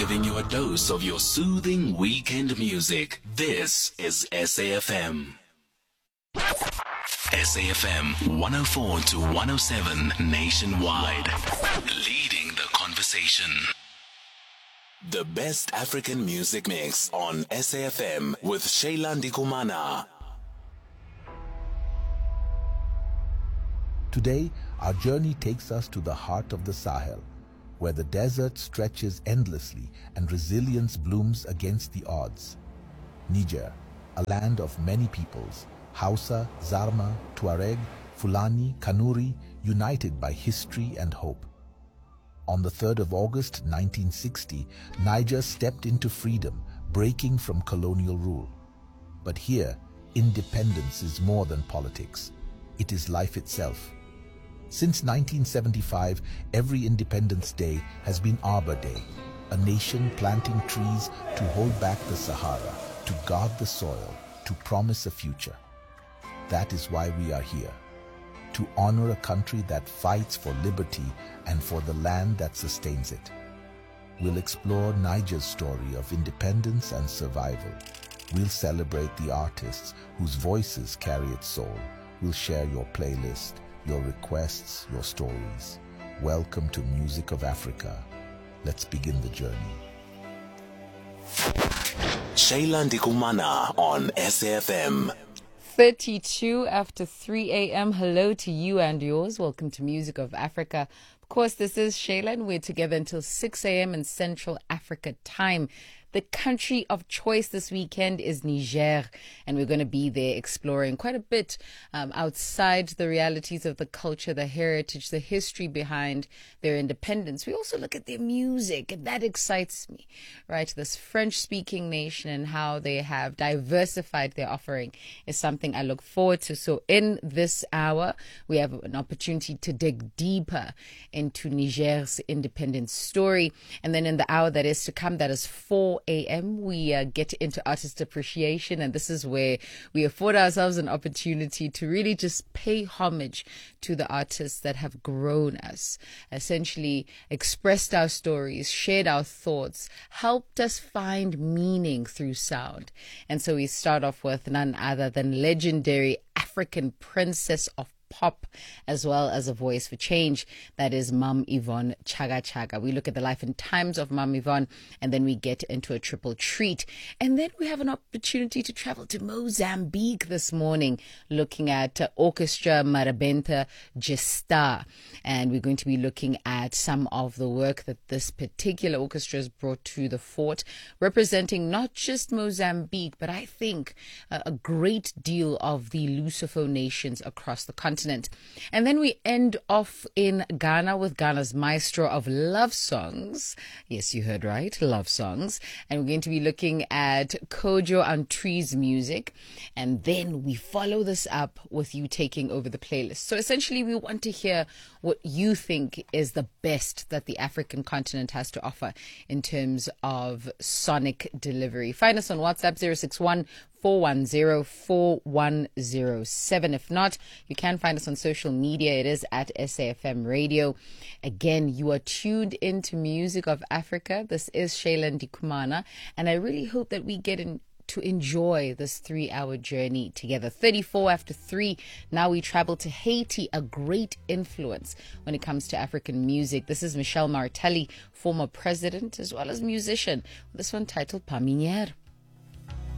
giving you a dose of your soothing weekend music. This is SAFM. SAFM 104 to 107 nationwide. Leading the conversation. The best African music mix on SAFM with Shayla Ndikumana. Today, our journey takes us to the heart of the Sahel, where the desert stretches endlessly and resilience blooms against the odds. Niger, a land of many peoples, Hausa, Zarma, Tuareg, Fulani, Kanuri, united by history and hope. On the 3rd of August 1960, Niger stepped into freedom, breaking from colonial rule. But here, independence is more than politics. It is life itself. Since 1975, every Independence Day has been Arbor Day, a nation planting trees to hold back the Sahara, to guard the soil, to promise a future. That is why we are here, to honor a country that fights for liberty and for the land that sustains it. We'll explore Niger's story of independence and survival. We'll celebrate the artists whose voices carry its soul. We'll share your playlist, your requests, your stories. Welcome to Music of Africa. Let's begin the journey. Shayla Ndikumana on SAFM. 32 after 3 a.m. Hello to you and yours. Welcome to Music of Africa. Of course, this is Shayla and we're together until 6 a.m. in Central Africa time. The country of choice this weekend is Niger, and we're going to be there exploring quite a bit outside the realities of the culture, the heritage, the history behind their independence. We also look at their music, and that excites me, right? This French-speaking nation and how they have diversified their offering is something I look forward to. So in this hour, we have an opportunity to dig deeper into Niger's independence story. And then in the hour that is to come, that is 4 a.m., we get into artist appreciation, and this is where we afford ourselves an opportunity to really just pay homage to the artists that have grown us, essentially expressed our stories, shared our thoughts, helped us find meaning through sound. And so we start off with none other than legendary African princess of pop, as well as a voice for change. That is Mam Yvonne Chaka Chaka. We look at the life and times of Mam Yvonne, and then we get into a triple treat. And then we have an opportunity to travel to Mozambique this morning, looking at Orchestra Marabenta Gesta. And we're going to be looking at some of the work that this particular orchestra has brought to the fort, representing not just Mozambique, but I think a great deal of the Lusophone nations across the continent. And then we end off in Ghana with Ghana's maestro of love songs. Yes, you heard right, love songs. And we're going to be looking at Kojo Antwi's music. And then we follow this up with you taking over the playlist. So essentially, we want to hear what you think is the best that the African continent has to offer in terms of sonic delivery. Find us on WhatsApp 061 410 4107. If not, you can find us on social media. It is at SAFM Radio. Again, you are tuned into Music of Africa. This is Shayla Ndikumana, and I really hope that we get to enjoy this 3-hour journey together. 34 after 3. Now we travel to Haiti, a great influence when it comes to African music. This is Michel Martelly, former president as well as musician. This one titled Pas Minière.